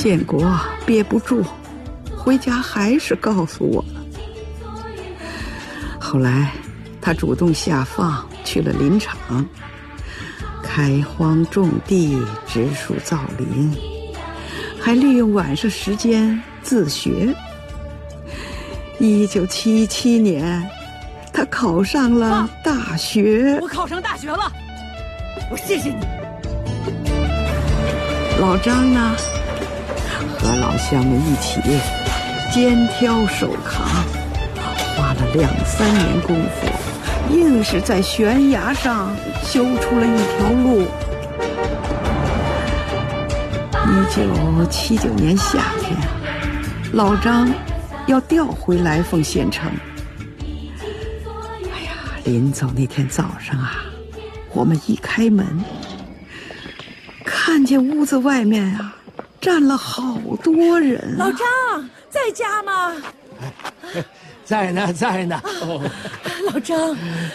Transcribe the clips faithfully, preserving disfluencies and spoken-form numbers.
建国憋不住，回家还是告诉我了。后来他主动下放去了林场，开荒种地，植树造林，还利用晚上时间自学。一九七七年，他考上了大学。 我考上大学了，我谢谢你。 老张呢，和老乡们一起肩挑手扛，花了两三年功夫，硬是在悬崖上修出了一条路。一九七九年夏天，老张要调回来凤县城。哎呀，临走那天早上啊，我们一开门，看见屋子外面啊站了好多人、啊。 老张在家吗？ 在呢，在呢。 哦、老张，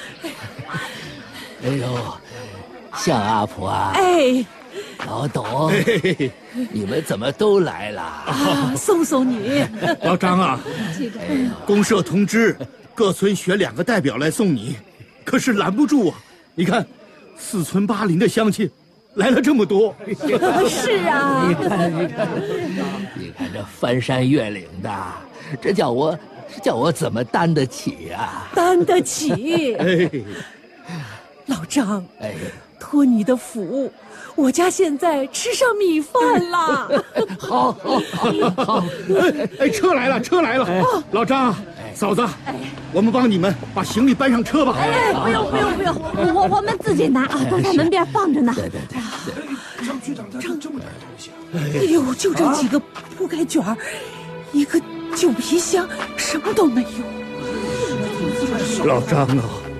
哎呦，向阿婆啊！ 哎， 老董，哎、你们怎么都来了？ 啊，送送你。 老张啊， 哎、 公社通知各村选两个代表来送你，可是拦不住啊！你看，四村八邻的乡亲来了这么多。 是啊， 你看，你看，你看这翻山越岭的，这叫我。这叫我怎么担得起呀、啊？ 担得起。 哎， 老张， 哎， 托你的福，我家现在吃上米饭了。 好，好，好，好。 哎哎，车来了，车来了。哎、老张，哎、嫂子，哎，我们帮你们把行李搬上车吧。 哎，不用，不用，不用，我我们自己拿啊，都在门边放着呢。 对对对。 张局长带这么点东西啊？ 哎呦，就这几个铺盖卷儿，一个旧皮箱，什么都没有。 老张啊，